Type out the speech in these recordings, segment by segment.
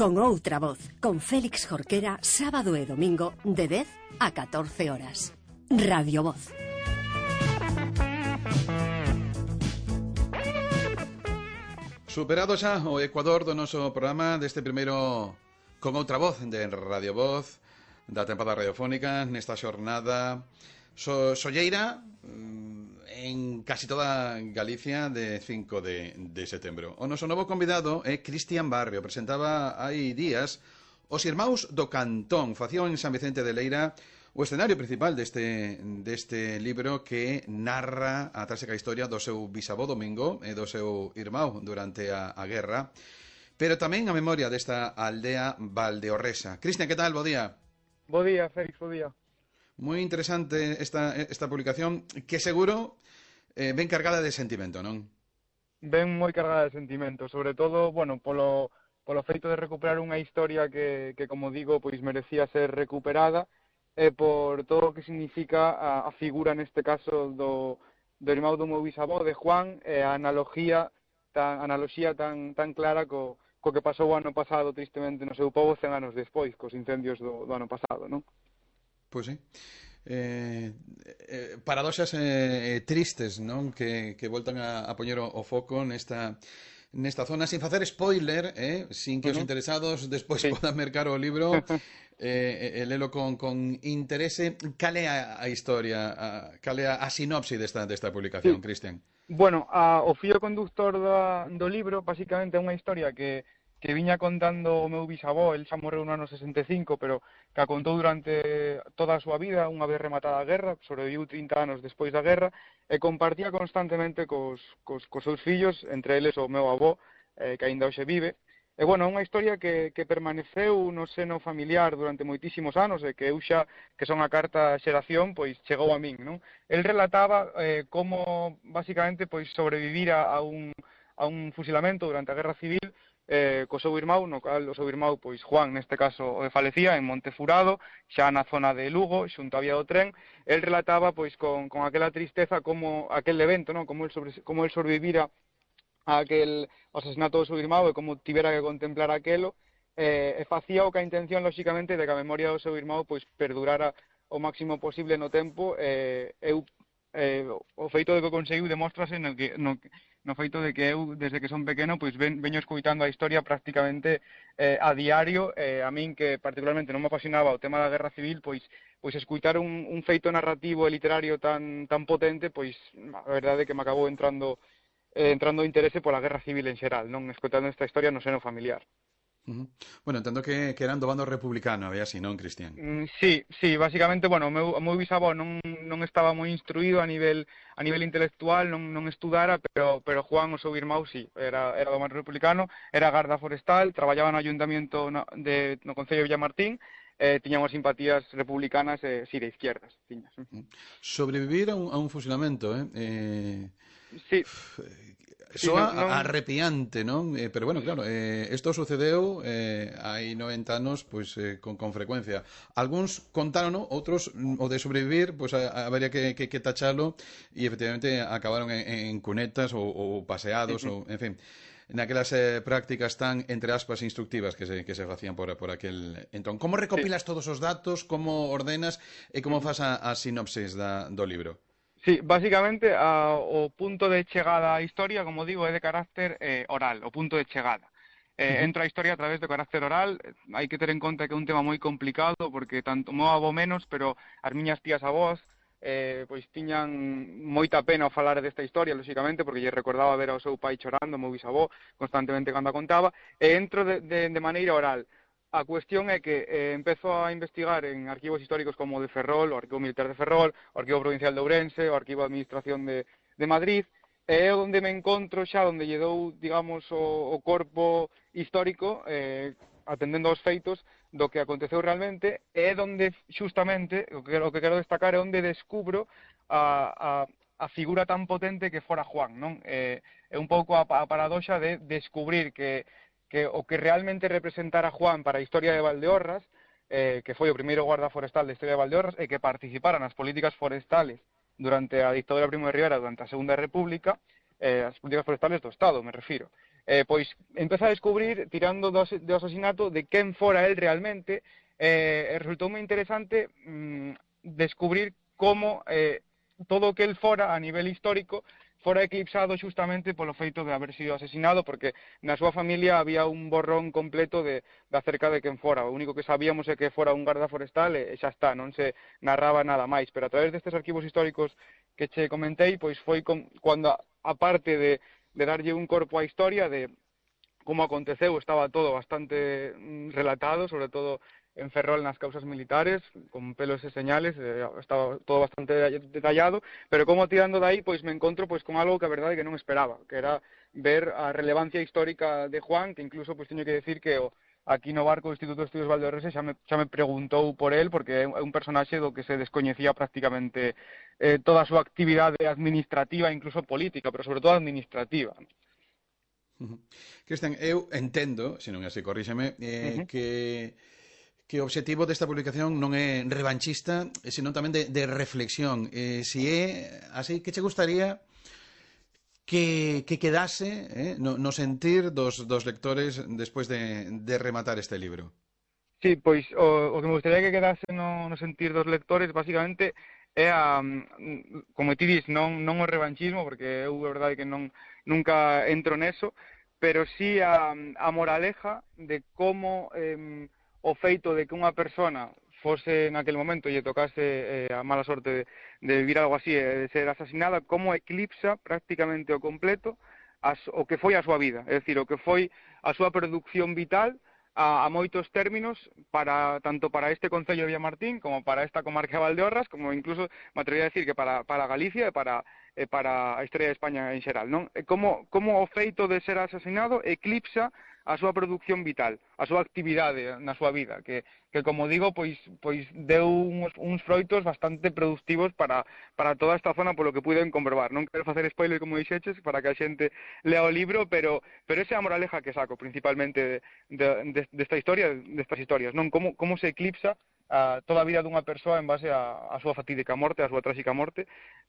Con outra voz, con Félix Jorquera, sábado e domingo, de 10 a 14 horas. Radio Voz. Superado xa o Ecuador do noso programa deste primeiro Con outra voz de Radio Voz da tempada radiofónica nesta xornada solleira en casi toda Galicia de 5 de setembro. O noso novo convidado é Cristian Barrio. Presentaba hai días os Irmáns do Cantón. Facían en San Vicente de Leira o escenario principal deste libro que narra a tráxica historia do seu bisavó Domingo e do seu irmão durante a guerra, pero tamén a memoria desta aldea valdeorresa. Cristian, que tal? Bo día. Bo día, Félix, bo día. Moi interesante esta publicación, que seguro ben cargada de sentimento, non? Ben moi cargada de sentimento, sobre todo, bueno, polo feito de recuperar unha historia que como digo, pois merecía ser recuperada, e por todo o que significa a figura neste caso do irmão do meu bisavó, de Juan, e a analoxía tan clara co que pasou o ano pasado tristemente no seu pobo 100 anos despois, cos incendios do ano pasado, non? Pois sí. Paradoxas tristes, non? Que voltan a poñer o foco nesta zona, sin facer spoiler, sin que os interesados despois podan mercar o libro e lelo con interese. Cal é a historia, cal é a sinopse desta publicación, Cristian? Bueno, o fío conductor do libro, basicamente é unha historia que viña contando o meu bisavó. El xa morreu no ano 65, pero que a contou durante toda a súa vida, unha vez rematada a guerra, sobreviviu 30 anos despois da guerra, e compartía constantemente cos seus fillos, entre eles o meu avó, que aínda hoxe vive. E, bueno, é unha historia que permaneceu no seno familiar durante moitísimos anos, e que eu xa, que son a carta xeración, pois chegou a min, non? El relataba como, basicamente, pois sobrevivir a un fusilamento durante a Guerra Civil, co seu irmão, no cal o seu irmão, pois Juan, neste caso, falecía en Montefurado, xa na zona de Lugo, xunto á vía do tren. El relataba, pois, con aquela tristeza, como aquel evento, non? Como el sobrevivira a aquel asesinato do seu irmão e como tivera que contemplar aquelo, e facía o que a intención, lóxicamente, de que a memoria do seu irmão, pois, perdurara o máximo posible no tempo. O feito de que o conseguiu demostrase no feito de que eu, desde que son pequeno, pois veño escoitando a historia prácticamente a diario. A min, que particularmente non me apasionaba o tema da Guerra Civil, pois escoitar un feito narrativo e literario tan potente, pois a verdade é que me acabou entrando interese pola Guerra Civil en xeral, non, escoitando esta historia no seno familiar. Bueno, entendo que eran do bando republicano, había así, non, Cristian? Sí, basicamente, bueno, o meu bisavó non estaba moi instruído a nivel intelectual, non estudara, pero Juan, o seu irmão, sí, era do bando republicano, era garda forestal, traballaba no ayuntamiento no Concello de Villamartín, tiña unhas simpatías republicanas, sí, de izquierdas. Sobrevivir a un fusilamento, Sí. Soa arrepiante, non? Pero bueno, claro, isto sucedeu hai 90 anos, pois con frecuencia. Algúns contaron, outros o de sobrevivir, pois habería que tachalo, e efectivamente acabaron en cunetas ou paseados, ou, en fin, naquelas prácticas tan, entre aspas, instructivas que se facían por aquel entón. Como recopilas todos os datos, como ordenas e como fas a sinopsis do libro? Sí, basicamente o punto de chegada á historia, como digo, é de carácter oral, o punto de chegada. Entra a historia a través do carácter oral. Hai que ter en conta que é un tema moi complicado, porque tanto o meu avó menos, pero as miñas tías avós pois tiñan moita pena ao falar desta historia, lóxicamente, porque lle recordaba ver ao seu pai chorando, o meu bisavó, constantemente cando a contaba, e entro de maneira oral. A cuestión é que empezo a investigar en arquivos históricos como o de Ferrol, o Arquivo Militar de Ferrol, o Arquivo Provincial de Ourense, o Arquivo de Administración de Madrid, e é onde me encontro xa, onde lle dou, digamos, o corpo histórico, atendendo aos feitos do que aconteceu realmente, e é onde, xustamente, o que quero destacar é onde descubro a figura tan potente que fora Juan, non? É un pouco a paradoxa de descubrir que o que realmente representara Juan para a historia de Valdeorras, que foi o primeiro guarda forestal da historia de Valdeorras, e que participara nas políticas forestales durante a dictadura de Primo de Rivera, durante a Segunda República, as políticas forestales do Estado, me refiro. pois empeza a descubrir, tirando do asasinato, de quen fora el realmente, e resultou moi interesante descubrir como todo o que el fora a nivel histórico fora eclipsado xustamente polo feito de haber sido asesinado, porque na súa familia había un borrón completo de acerca de quen fora. O único que sabíamos é que fora un garda forestal e xa está, non se narraba nada máis. Pero a través destes arquivos históricos que che comentei, pois foi cando, aparte de darlle un corpo á historia, de como aconteceu, estaba todo bastante relatado, sobre todo en Ferrol nas causas militares, con pelos e señales, estaba todo bastante detallado, pero como tirando de aí, pois me encontro pois con algo que a verdade que non esperaba, que era ver a relevancia histórica de Juan, que incluso pois teño que decir que aquí no barco do Instituto de Estudios Valdeorrese xa me preguntou por él, porque é un personaxe do que se descoñecía prácticamente toda a súa actividade administrativa, incluso política, pero sobre todo administrativa. Cristian, eu entendo, se non é así, corríxeme, que o obxectivo desta publicación non é revanchista, senón tamén de reflexión. Se é así, que che gustaría que quedase no sentir dos lectores despois de rematar este libro? Sí, pois o que me gustaría que quedase no sentir dos lectores, basicamente, é como ti dis, non o revanchismo, porque eu, a verdade, que nunca entro neso, pero sí a moraleja de como o feito de que unha persona fose naquele momento e lle tocase a mala sorte de vivir algo así, de ser asesinada, como eclipsa prácticamente o completo o que foi a súa vida, é dicir, o que foi a súa producción vital a moitos términos, tanto para este Concello de Villamartín como para esta comarca de Valdeorras, como incluso me atrevería a decir que para Galicia e para a historia de España en xeral, non? Como o feito de ser asesinado eclipsa a súa produción vital, a súa actividade na súa vida, que como digo, pois deu uns froitos bastante productivos para toda esta zona, polo que puiden comprobar. Non quero facer spoiler, como dixeches, para que a xente lea o libro, pero esa é a moraleja que saco, principalmente destas historias, non? Como se eclipsa toda a vida dunha persoa en base á súa fatídica morte, á súa tráxica morte,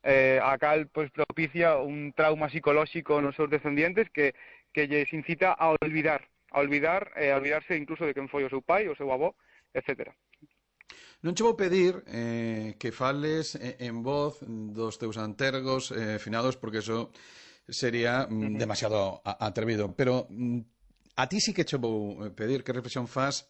a cal pois propicia un trauma psicolóxico nos seus descendientes que lles incita a olvidar e a olvidarse incluso de quen foi o seu pai, o seu avó, etcétera. Non che vou pedir que fales en voz dos teus antergos finados, porque eso sería demasiado atrevido, pero a ti sí que che vou pedir que reflexión fas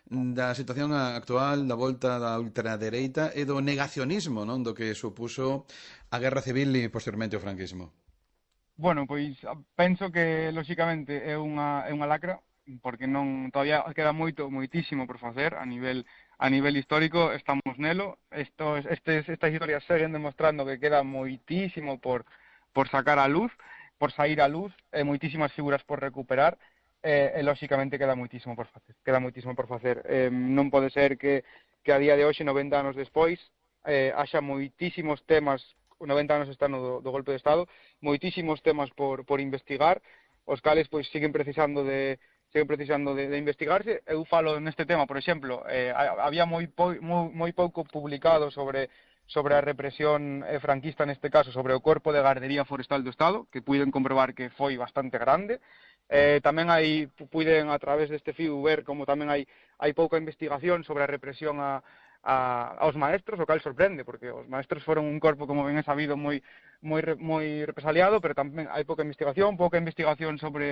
da situación actual, da volta da ultradereita e do negacionismo, non, do que supuso a Guerra Civil e posteriormente o franquismo. Bueno, pois penso que lóxicamente é unha lacra, porque todavía queda moitísimo por facer a nivel histórico. Estamos nelo. Estas historias seguen demostrando que queda moitísimo por sacar a luz, por sair a luz, moitísimas figuras por recuperar, e lóxicamente queda moitísimo por facer. Non pode ser que a día de hoxe, 90 anos despois, haxa moitísimos temas. 90 anos está do golpe de Estado, moitísimos temas por investigar, os cales pois siguen precisando de investigarse. Eu falo neste tema, por exemplo, había moi pouco publicado sobre a represión franquista, neste caso, sobre o Corpo de Gardería Forestal do Estado, que puiden comprobar que foi bastante grande. Tamén puiden, a través deste fío, ver como tamén hai pouca investigación sobre a represión aos maestros, o cal sorprende, porque os maestros foron un corpo, como ben é sabido, moi represaliado, pero tamén hai pouca investigación sobre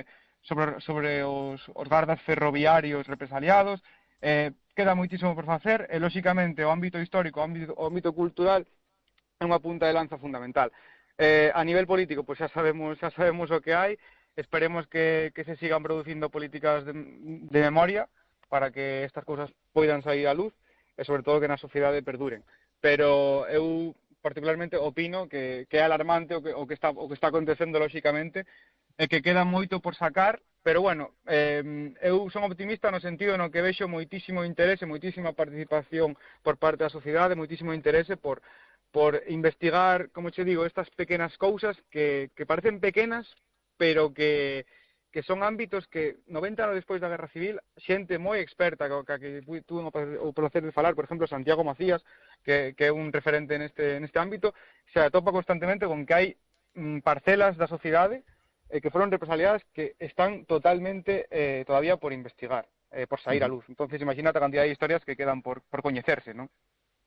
os gardas ferroviarios represaliados. Queda moitísimo por facer, e lóxicamente o ámbito histórico, o ámbito cultural é unha punta de lanza fundamental. A nivel político, pois xa sabemos o que hai. Esperemos que se sigan producindo políticas de memoria para que estas cousas poidan sair á luz, e sobre todo que na sociedade perduren. Pero eu particularmente opino que é alarmante o que está acontecendo lóxicamente, e que queda moito por sacar, pero bueno, eu son optimista no sentido no que vexo moitísimo interese, moitísima participación por parte da sociedade, moitísimo interese por investigar, como che digo, estas pequenas cousas que parecen pequenas, pero que son ámbitos que 90 anos despois da Guerra Civil, xente moi experta que tuve o placer de falar, por exemplo, Santiago Macías, que é un referente neste ámbito, se atopa constantemente con que hai parcelas da sociedade que foron represaliadas que están totalmente todavía por investigar, por sair a luz. Entonces, imagínate a cantidad de historias que quedan por coñecerse, non?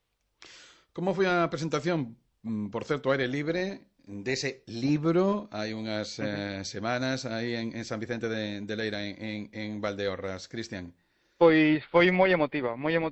Como foi a presentación, por certo, aire libre, dese libro hai unhas semanas aí en San Vicente de Leira, en Valdeorras? Cristian? Pois foi moi emotiva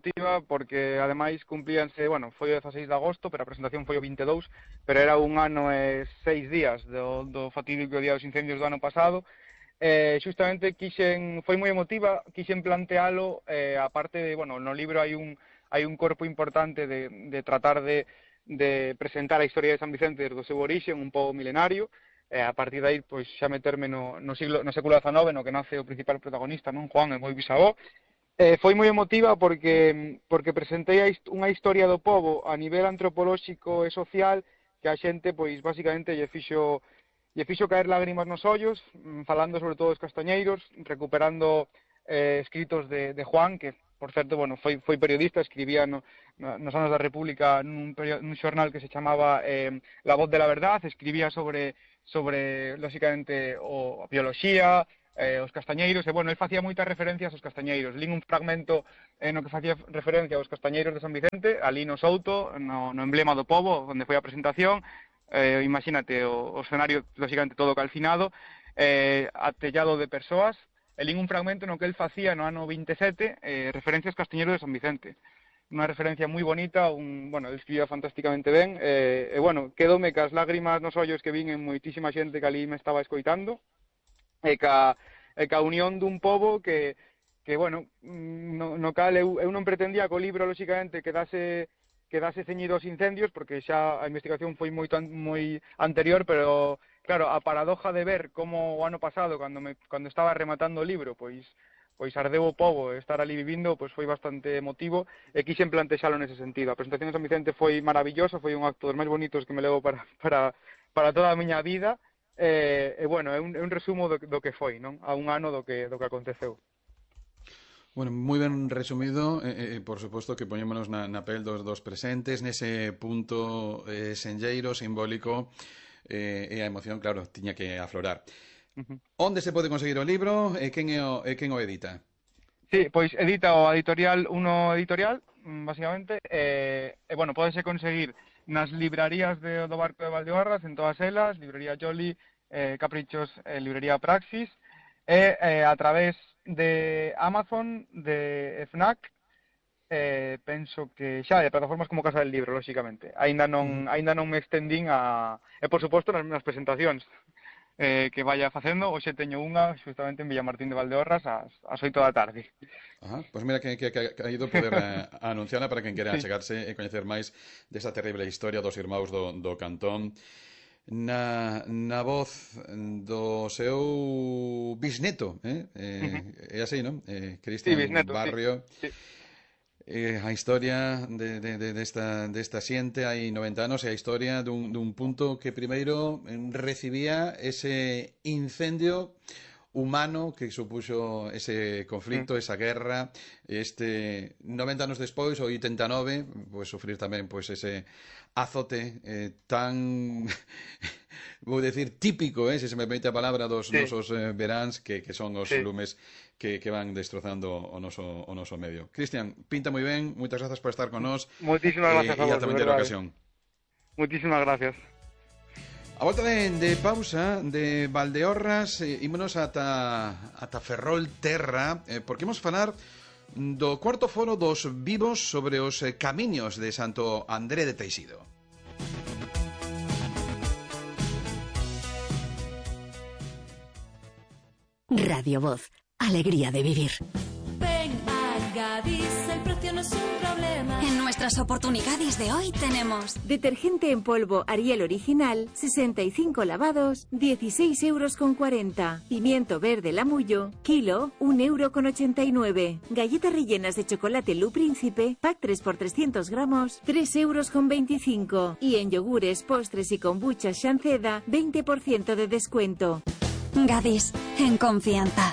porque ademais cumplíanse, bueno, foi o 16 de agosto, pero a presentación foi o 22, pero era un ano e 6 días do fatídico día dos incendios do ano pasado. Justamente foi moi emotiva, quixen plantealo, aparte de, bueno, no libro hai un corpo importante de tratar de presentar a historia de San Vicente desde o seu orixe, un pouco milenario, a partir de aí, pois, xa meterme no século XIX, no que nace o principal protagonista, non, Juan, é moi bisavó. Foi moi emotiva porque presentei unha historia do pobo a nivel antropolóxico e social que a xente, pois, basicamente lle fixo caer lágrimas nos ollos, falando sobre todo dos castañeiros, recuperando escritos de Juan, que, por certo, bueno, foi periodista, escribía nos anos da República nun xornal que se chamaba La Voz de la Verdad, escribía sobre lógicamente, a bioloxía, os castañeiros, e, bueno, el facía moitas referencias aos castañeiros. Lín un fragmento no que facía referencia aos castañeiros de San Vicente, ali no Souto, no emblema do pobo, onde foi a presentación. Imagínate, o escenario, lógicamente, todo calcinado, atellado de persoas, e lín un fragmento no que el facía no ano 27 referencias aos castañeiros de San Vicente. Unha referencia moi bonita, bueno, el escribía fantásticamente ben, e, bueno, quedome cas lágrimas nos ollos que vin en moitísima xente que ali me estaba escoitando, e ca unión dun pobo que bueno, no cal eu non pretendía que o libro, lógicamente, quedase ceñido aos incendios, porque xa a investigación foi moi anterior, pero, claro, a paradoja de ver como o ano pasado, cando estaba rematando o libro, pois ardeu o pobo, estar ali vivindo, pois foi bastante emotivo, e quixen plantexalo nese sentido. A presentación de San Vicente foi maravillosa, foi un acto dos máis bonitos que me levo para toda a miña vida. Bueno, é un resumo do que foi, non? A un ano do que aconteceu. Bueno, moi ben resumido, por suposto que poñémonos na pel dos presentes, nese punto senlleiro, simbólico, e a emoción, claro, tiña que aflorar. Onde se pode conseguir o libro e quen o edita? Sí, pois edita o editorial Uno Editorial, basicamente, bueno, pódese conseguir nas librarías do Barco de Valdeorras, en todas elas, librería Jolly, Caprichos, librería Praxis, e a través de Amazon, de FNAC, penso que xa de plataformas como Casa del Libro, lógicamente. Aínda non me extendín e, por suposto, nas presentacións que vaya facendo. Hoxe teño unha justamente en Villamartín de Valdeorras ás 8 da tarde. Pois mira que ha ido poder anunciarla para quen quera chegarse e coñecer máis desta terrible historia dos irmãos do Cantón na voz do seu bisneto, é así, non? Cristian Barrio. Sí. A historia desta xente hai 90 anos, e a historia dun punto que primeiro recibía ese incendio humano que supuxo ese conflicto, esa guerra, 90 anos despois, o 89, pois sufrir tamén pois ese azote tan, vou decir, típico, se me permite a palabra, dos nosos veráns, que son os lumes que van destrozando o noso medio. Cristian, pinta moi ben, moitas grazas por estar con nós. Moitísimas gracias a vos, e ata a ocasión. Moitísimas gracias. A volta de pausa de Valdeorras, ímonos ata Ferrol Terra, porque imos falar do cuarto foro dos vivos sobre os camiños de Santo André de Teixido. Radio Voz, alegría de vivir. Ven a Gadis, el precio no es un problema. En nuestras oportunidades de hoy tenemos detergente en polvo Ariel original, 65 lavados, 16,40 €. Pimiento verde Lamullo, kilo, 1,89 €. Galletas rellenas de chocolate Lu Príncipe, pack 3 por 300 gramos, 3,25 €. Y en yogures, postres y kombuchas Shanceda, 20% de descuento. Gadis, en confianza.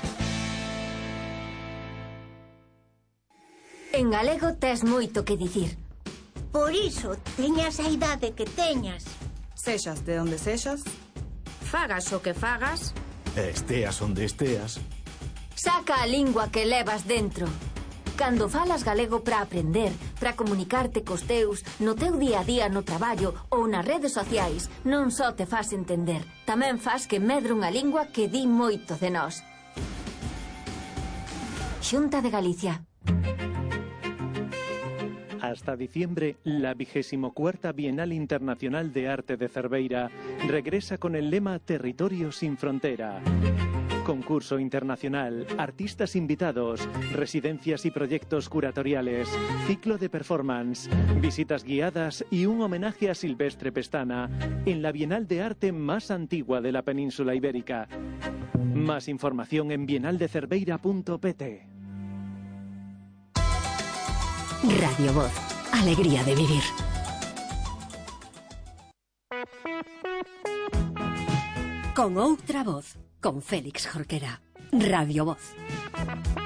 En galego tes moito que dicir. Por iso, teñas a idade que teñas. Sexas de onde sexas, Fagas o que fagas, esteas onde esteas. Saca a lingua que levas dentro. Cando falas galego para aprender, para comunicarte cos teus, no teu día a día no traballo ou nas redes sociais, non só te fas entender, tamén fas que medre unha lingua que di moito de nós. Xunta de Galicia. Hasta diciembre, la 24ª Bienal Internacional de Arte de Cerveira regresa con el lema Territorio sin Frontera. Concurso internacional, artistas invitados, residencias y proyectos curatoriales, ciclo de performance, visitas guiadas y un homenaje a Silvestre Pestana en la Bienal de Arte más antigua de la península ibérica. Más información en bienaldecerveira.pt. Radio Voz, alegría de vivir. Con outra voz, con Félix Jorquera. Radio Voz.